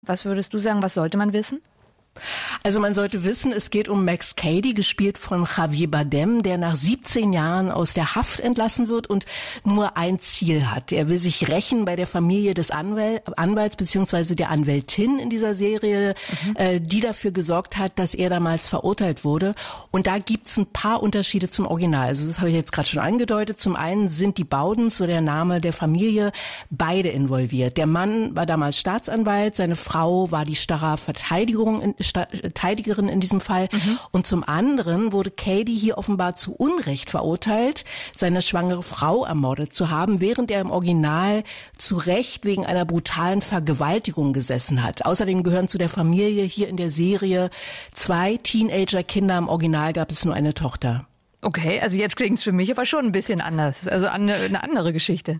Was würdest du sagen, was sollte man wissen? Also man sollte wissen, es geht um Max Cady, gespielt von Javier Bardem, der nach 17 Jahren aus der Haft entlassen wird und nur ein Ziel hat. Er will sich rächen bei der Familie des Anwalts bzw. der Anwältin in dieser Serie, die dafür gesorgt hat, dass er damals verurteilt wurde. Und da gibt's ein paar Unterschiede zum Original. Also das habe ich jetzt gerade schon angedeutet. Zum einen sind die Bowdens, so der Name der Familie, beide involviert. Der Mann war damals Staatsanwalt, seine Frau war die starre Verteidigerin in diesem Fall. Und zum anderen wurde Cady hier offenbar zu Unrecht verurteilt, seine schwangere Frau ermordet zu haben, während er im Original zu Recht wegen einer brutalen Vergewaltigung gesessen hat. Außerdem gehören zu der Familie hier in der Serie 2 Teenager-Kinder. Im Original gab es nur eine Tochter. Okay, also jetzt klingt es für mich aber schon ein bisschen anders. Also eine andere Geschichte.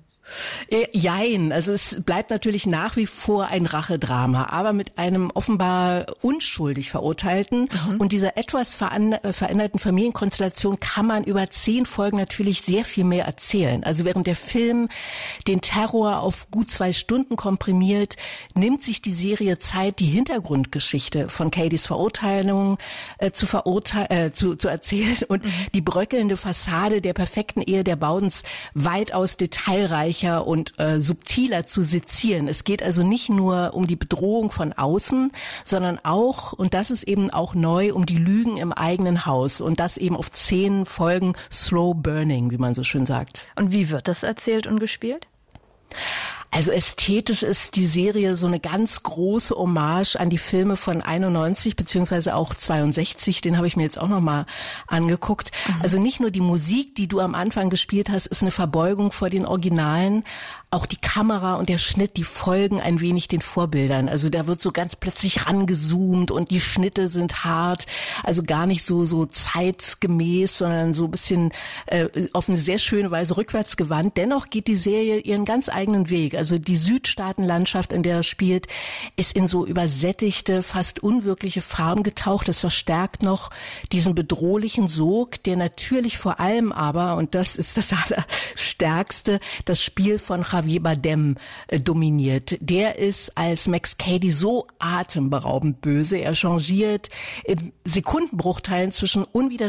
Jein, also es bleibt natürlich nach wie vor ein Rachedrama, aber mit einem offenbar unschuldig Verurteilten. Und dieser etwas veränderten Familienkonstellation kann man über 10 Folgen natürlich sehr viel mehr erzählen. Also während der Film den Terror auf gut 2 Stunden komprimiert, nimmt sich die Serie Zeit, die Hintergrundgeschichte von Cadys Verurteilung zu erzählen und die bröckelnde Fassade der perfekten Ehe der Bowdens weitaus detailreicher und subtiler zu sezieren. Es geht also nicht nur um die Bedrohung von außen, sondern auch, und das ist eben auch neu, um die Lügen im eigenen Haus. Und das eben auf 10 Folgen Slow Burning, wie man so schön sagt. Und wie wird das erzählt und gespielt? Also ästhetisch ist die Serie so eine ganz große Hommage an die Filme von 91 beziehungsweise auch 62. Den habe ich mir jetzt auch nochmal angeguckt. Also nicht nur die Musik, die du am Anfang gespielt hast, ist eine Verbeugung vor den Originalen. Auch die Kamera und der Schnitt, die folgen ein wenig den Vorbildern. Also da wird so ganz plötzlich rangezoomt und die Schnitte sind hart. Also gar nicht so zeitgemäß, sondern so ein bisschen auf eine sehr schöne Weise rückwärts gewandt. Dennoch geht die Serie ihren ganz eigenen Weg. Also die Südstaatenlandschaft, in der es spielt, ist in so übersättigte, fast unwirkliche Farben getaucht. Das verstärkt noch diesen bedrohlichen Sog, der natürlich vor allem aber, und das ist das Allerstärkste, das Spiel von Javier Bardem dominiert. Der ist als Max Cady so atemberaubend böse. Er changiert in Sekundenbruchteilen zwischen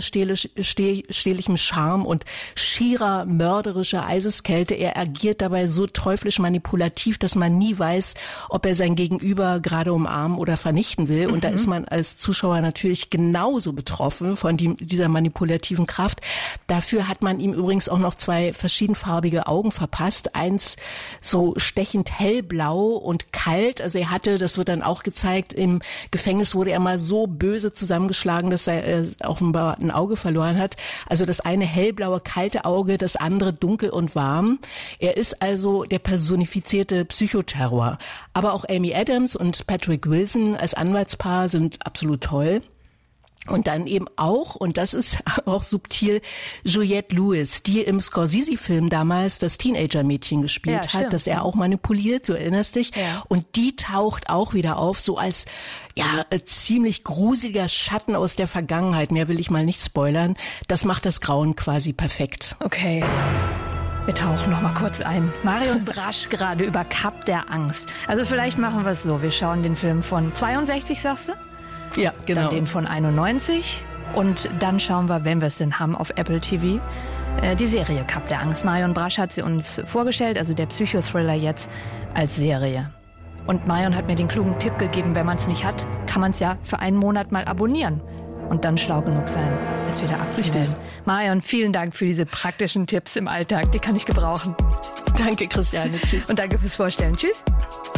unwiderstehlichem Charme und schierer, mörderischer Eiseskälte. Er agiert dabei so teuflisch manipulativ, dass man nie weiß, ob er sein Gegenüber gerade umarmen oder vernichten will. Und da ist man als Zuschauer natürlich genauso betroffen von dieser manipulativen Kraft. Dafür hat man ihm übrigens auch noch 2 verschiedenfarbige Augen verpasst. Eins so stechend hellblau und kalt. Also er hatte, das wird dann auch gezeigt, im Gefängnis wurde er mal so böse zusammengeschlagen, dass er offenbar ein Auge verloren hat. Also das eine hellblaue, kalte Auge, das andere dunkel und warm. Er ist also der personifizierte Psychoterror. Aber auch Amy Adams und Patrick Wilson als Anwaltspaar sind absolut toll. Und dann eben auch, und das ist auch subtil, Juliette Lewis, die im Scorsese-Film damals das Teenager-Mädchen gespielt hat, das er auch manipuliert, du erinnerst dich. Ja. Und die taucht auch wieder auf, so als ziemlich gruseliger Schatten aus der Vergangenheit. Mehr will ich mal nicht spoilern. Das macht das Grauen quasi perfekt. Okay. Wir tauchen noch mal kurz ein. Marion Brasch gerade über Kap der Angst. Also vielleicht machen wir es so. Wir schauen den Film von 62, sagst du? Ja, genau. Dann den von 91 und dann schauen wir, wenn wir es denn haben, auf Apple TV, die Serie Kap der Angst. Marion Brasch hat sie uns vorgestellt, also der Psychothriller jetzt als Serie. Und Marion hat mir den klugen Tipp gegeben, wenn man es nicht hat, kann man es ja für einen Monat mal abonnieren und dann schlau genug sein, es wieder abzuwählen. Marion, vielen Dank für diese praktischen Tipps im Alltag, die kann ich gebrauchen. Danke, Christiane. Tschüss. Und danke fürs Vorstellen. Tschüss.